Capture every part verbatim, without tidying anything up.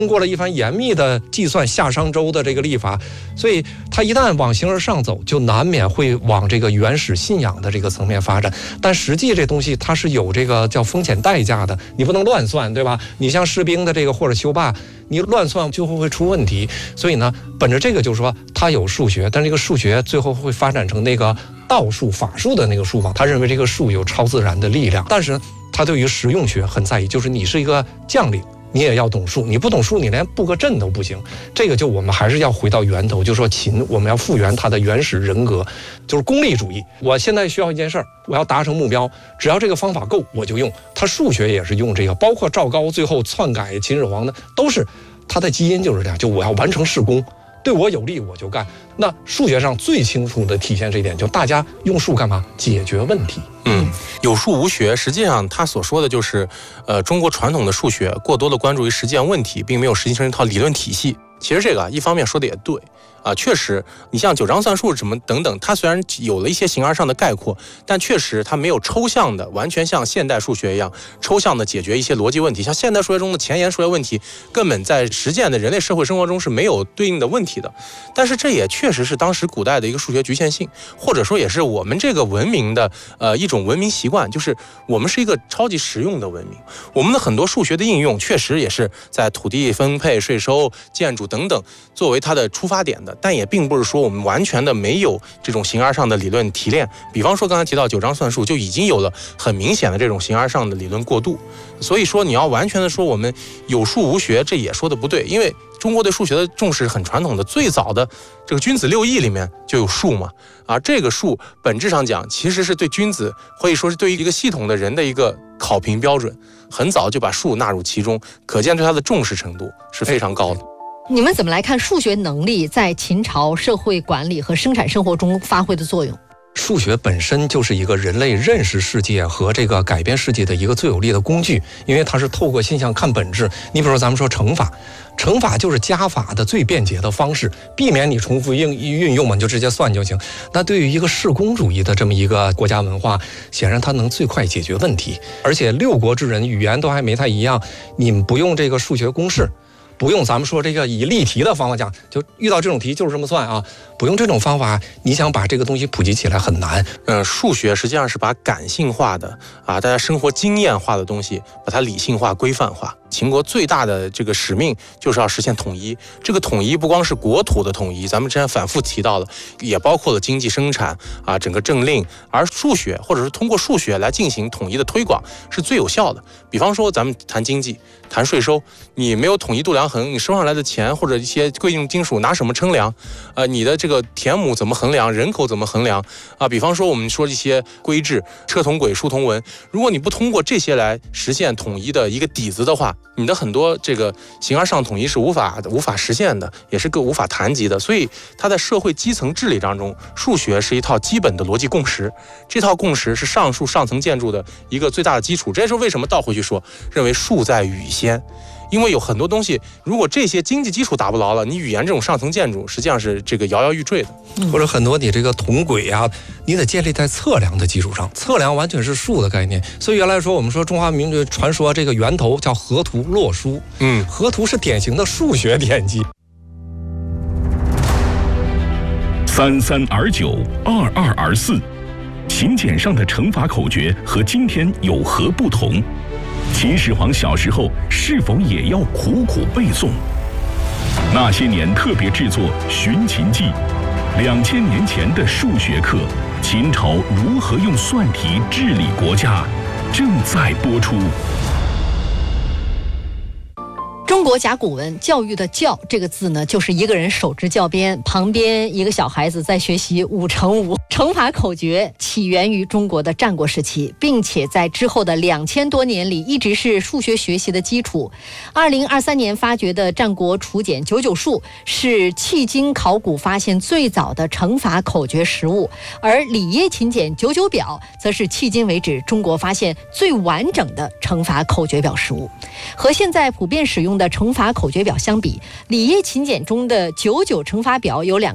经过了一番严密的计算夏商周的这个历法，所以它一旦往形而上走，就难免会往这个原始信仰的这个层面发展。但实际这东西它是有这个叫风险代价的，你不能乱算，对吧？你像士兵的这个或者修坝，你乱算就会会出问题。所以呢，本着这个就是说，它有数学，但这个数学最后会发展成那个道术、法术的那个术嘛。他认为这个术有超自然的力量，但是他对于实用学很在意，就是你是一个将领，你也要懂术，你不懂术，你连布个阵都不行。这个就我们还是要回到源头，就说秦，我们要复原它的原始人格，就是功利主义。我现在需要一件事儿，我要达成目标，只要这个方法够，我就用。他数学也是用这个，包括赵高最后篡改秦始皇的，都是他的基因就是这样，就我要完成事功，对我有利我就干。那数学上最清楚的体现这一点，就大家用数干嘛？解决问题。 嗯，有数无学，实际上他所说的就是，呃，中国传统的数学过多的关注于实践问题，并没有实际成一套理论体系。其实这个一方面说的也对啊，确实，你像九章算术什么等等，它虽然有了一些形而上的概括，但确实它没有抽象的，完全像现代数学一样抽象的解决一些逻辑问题。像现代数学中的前沿数学问题，根本在实践的人类社会生活中是没有对应的问题的。但是这也确实是当时古代的一个数学局限性，或者说也是我们这个文明的呃一种文明习惯，就是我们是一个超级实用的文明。我们的很多数学的应用，确实也是在土地分配、税收、建筑等等作为它的出发点的。但也并不是说我们完全的没有这种形而上的理论提炼，比方说刚才提到九章算术就已经有了很明显的这种形而上的理论过渡。所以说你要完全的说我们有数无学，这也说的不对，因为中国对数学的重视很传统的，最早的这个君子六艺里面就有数嘛，而这个数本质上讲其实是对君子可以说是对于一个系统的人的一个考评标准，很早就把数纳入其中，可见对它的重视程度是非常高的。 你们怎么来看数学能力在秦朝社会管理和生产生活中发挥的作用？ 数学本身就是一个人类认识世界和这个改变世界的一个最有力的工具，因为它是透过现象看本质。你比如说咱们说乘法，乘法就是加法的最便捷的方式，避免你重复应运用嘛，你就直接算就行。那对于一个世公主义的这么一个国家文化，显然它能最快解决问题。而且六国之人语言都还没太一样，你们不用这个数学公式，不用咱们说这个以例题的方法讲，就遇到这种题就是这么算啊，不用这种方法，你想把这个东西普及起来很难。 呃，数学实际上是把感性化的啊，大家生活经验化的东西，把它理性化、规范化。秦国最大的这个使命就是要实现统一，这个统一不光是国土的统一，咱们之前反复提到了，也包括了经济生产啊，整个政令，而数学或者是通过数学来进行统一的推广是最有效的。比方说咱们谈经济、谈税收，你没有统一度量衡，你收上来的钱或者一些贵重金属拿什么称量？呃，你的这个田亩怎么衡量？人口怎么衡量？啊，比方说我们说一些规制，车同轨，书同文，如果你不通过这些来实现统一的一个底子的话，你的很多这个形而上统一是无法无法实现的，也是个无法谈及的。所以它在社会基层治理当中，数学是一套基本的逻辑共识，这套共识是上述上层建筑的一个最大的基础。这是为什么倒回去说，认为术在语先。因为有很多东西，如果这些经济基础打不牢了，你语言这种上层建筑实际上是这个摇摇欲坠的。 或者很多你这个同轨啊，你得建立在测量的基础上，测量完全是数的概念。所以原来说我们说中华民族传说这个源头叫河图洛书，嗯，河图是典型的数学典籍。 三三而九，二二而四，秦简上的乘法口诀和今天有何不同？秦始皇小时候是否也要苦苦背诵？那些年特别制作《寻秦记》，两千年前的数学课，秦朝如何用算题治理国家，正在播出。 中国甲骨文教育的教这个字呢，就是一个人手执教鞭，旁边一个小孩子在学习五乘五。乘法口诀起源于中国的战国时期，并且在之后的两千多年里一直是数学学习的基础。二零二三年发掘的战国楚简九九数是迄今考古发现最早的乘法口诀实物，而里耶秦简九九表则是迄今为止中国发现最完整的乘法口诀表实物。和现在普遍使用的乘法口诀表相比，里耶秦简中的九九乘法表有两个突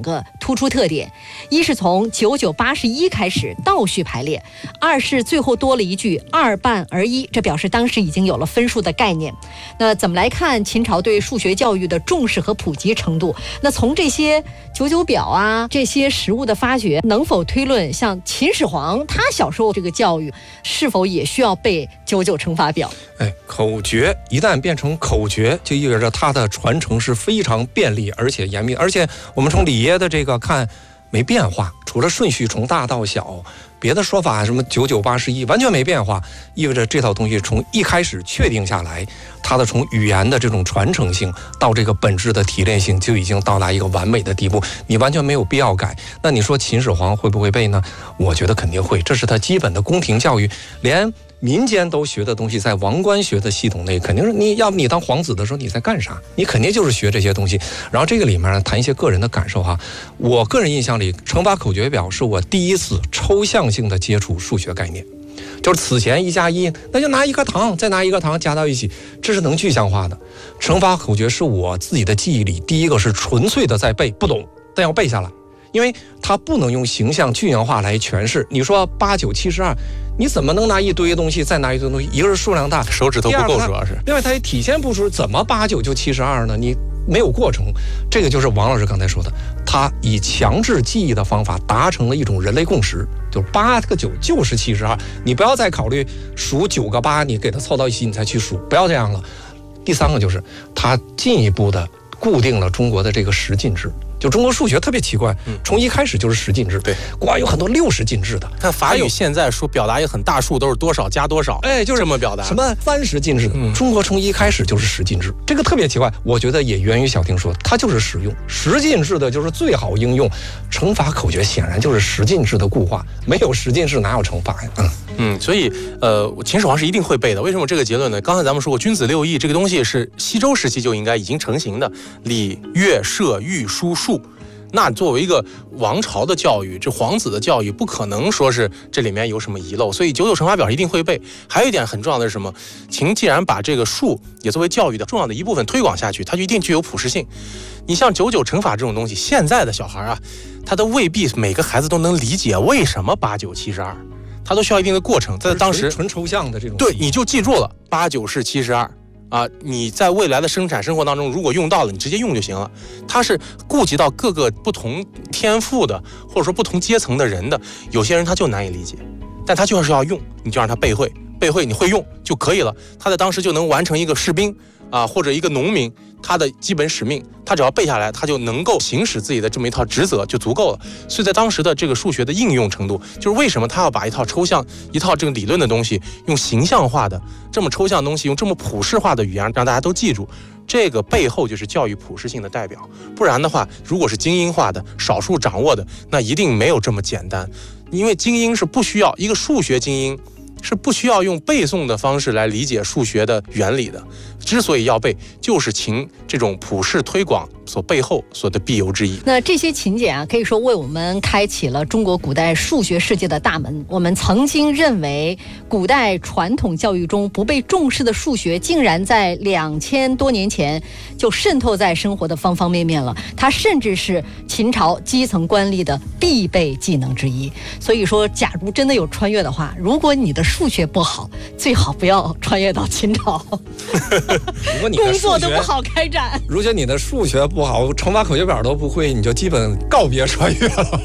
突出特点：一是从九九八十一开始倒序排列，二是最后多了一句二半而一，这表示当时已经有了分数的概念。那怎么来看秦朝对数学教育的重视和普及程度？那从这些九九表啊，这些实物的发掘，能否推论像秦始皇他小时候这个教育是否也需要背九九乘法表？ 哎，口诀一旦变成口诀，就意味着它的传承是非常便利而且严密，而且我们从里耶的这个看没变化，除了顺序从大到小，别的说法什么九九八十一完全没变化，意味着这套东西从一开始确定下来，它的从语言的这种传承性到这个本质的提炼性就已经到达一个完美的地步，你完全没有必要改。那你说秦始皇会不会背呢？我觉得肯定会，这是他基本的宫廷教育，连民间都学的东西，在王官学的系统内，肯定是你要不你当皇子的时候你在干啥？你肯定就是学这些东西。然后这个里面呢，谈一些个人的感受哈。我个人印象里，乘法口诀表是我第一次抽象性的接触数学概念。就是此前一加一，那就拿一个糖，再拿一个糖加到一起，这是能具象化的。乘法口诀是我自己的记忆里，第一个是纯粹的在背，不懂，但要背下来。因为它不能用形象具象化来诠释。你说八九七十二，你怎么能拿一堆东西再拿一堆东西？一个是数量大， 手指头不够，主要是。 另外，它也体现不出怎么八九就七十二呢？你没有过程。这个就是王老师刚才说的，他以强制记忆的方法达成了一种人类共识，就是八个九就是七十二。你不要再考虑数九个八，你给它凑到一起你才去数，不要这样了。第三个就是他进一步的固定了中国的这个十进制。就中国数学特别奇怪，从一开始就是十进制， 对， 国外有很多六十进制的。 看法语现在说表达一个很大数都是多少加多少， 哎，就是这么表达。 什么三十进制的， 嗯、 中国从一开始就是十进制，这个特别奇怪。我觉得也源于小婷说，它就是实用，十进制的就是最好应用。乘法口诀显然就是十进制的固化，没有十进制哪有乘法呀？嗯嗯，所以呃，秦始皇是一定会背的。为什么这个结论呢？刚才咱们说过，君子六艺这个东西是西周时期就应该已经成型的，礼乐射御书数。那作为一个王朝的教育，这皇子的教育，不可能说是这里面有什么遗漏，所以九九乘法表一定会背。还有一点很重要的是什么？秦既然把这个数也作为教育的重要的一部分推广下去，它就一定具有普适性。你像九九乘法这种东西，现在的小孩啊，他都未必每个孩子都能理解为什么八九七十二，他都需要一定的过程。在当时纯抽象的这种， 对，你就记住了八九是七十二。啊，你在未来的生产生活当中，如果用到了，你直接用就行了。它是顾及到各个不同天赋的，或者说不同阶层的人的。有些人他就难以理解，但他就是要用，你就让他背会，背会你会用就可以了。他在当时就能完成一个士兵啊，或者一个农民他的基本使命，他只要背下来，他就能够行使自己的这么一套职责就足够了。所以在当时的这个数学的应用程度，就是为什么他要把一套抽象、一套这个理论的东西，用形象化的这么抽象的东西，用这么普世化的语言让大家都记住，这个背后就是教育普适性的代表。不然的话，如果是精英化的、少数掌握的，那一定没有这么简单。因为精英是不需要一个数学精英。是不需要用背诵的方式来理解数学的原理的，之所以要背，就是秦这种普世推广所背后所的必由之一。 那这些秦简啊，可以说为我们开启了中国古代数学世界的大门。我们曾经认为古代传统教育中不被重视的数学，竟然在两千多年前就渗透在生活的方方面面了。它甚至是秦朝基层官吏的必备技能之一。所以说，假如真的有穿越的话，如果你的数学不好，最好不要穿越到秦朝。 如果你工作都不好开展， 如果你的数学不好，乘法口诀表都不会，你就基本告别穿越了。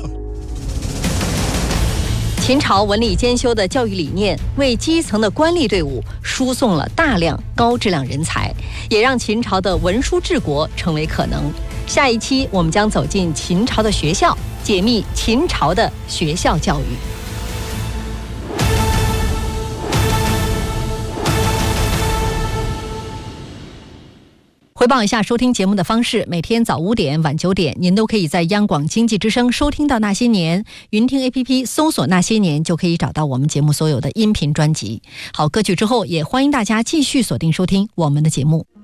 秦朝文理兼修的教育理念，为基层的官吏队伍输送了大量高质量人才，也让秦朝的文书治国成为可能。下一期我们将走进秦朝的学校，解密秦朝的学校教育。回报一下收听节目的方式，每天早五点晚九点您都可以在央广经济之声收听到那些年，云听 A P P 搜索那些年就可以找到我们节目所有的音频专辑。好，歌曲之后也欢迎大家继续锁定收听我们的节目。